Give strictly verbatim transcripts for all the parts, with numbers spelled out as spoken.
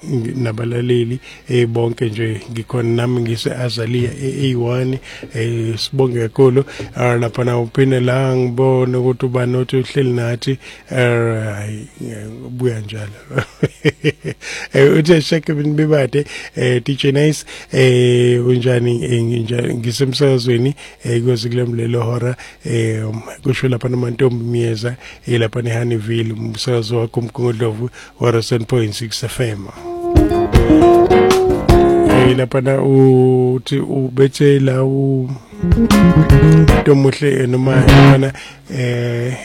nabalaleli eh bonke nje ngikhona nami ngise Azalia A one eh sibonge kakhulu lapha na uphinde la ngibone ukuthi ubani othi uhleli nathi eh buya njalo eh uthe sheke binibade eh D J Nice eh unjani ngisemsakazweni eh kuze kulemlelo hora eh kusho lapha namantombi miyeza lapha neHoneyville umsakazo wakho umkhongoDlovu wa seven point six F M eh lapha na uthi ubethe la u Tomuhle noma yana eh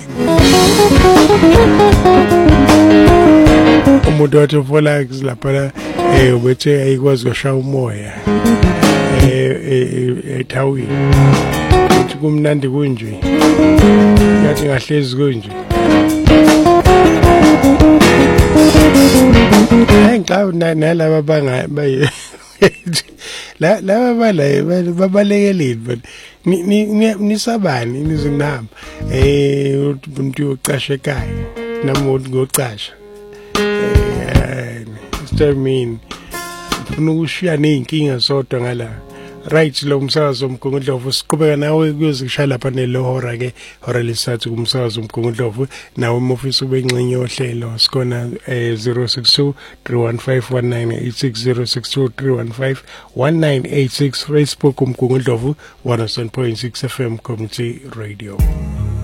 umuntu wathi fola lapha eh ubethe ayikwazi kusha umoya eh ethawini uthi kumnandi kunje yathi ngahlezi kunje engqawu nalaba banga baye la laba bala babalekelile but ni nisabani nizinamba eh umuntu ucashe ekhaya namuntu ngocasha eh stermin ufuna ukushiya nezinkinga zodwa ngala right lo umsakazo umkhongoDlovu siqhubeka nawe kuyozisha lapha nelohora ke hora lesathu kumsakazo umkhongoDlovu nawe umofisi ubengxenye ohlelo sikona zero six two three one five one nine eight six zero six two three one five one nine eight six Facebook umkhongoDlovu one oh seven point six F M Community Radio.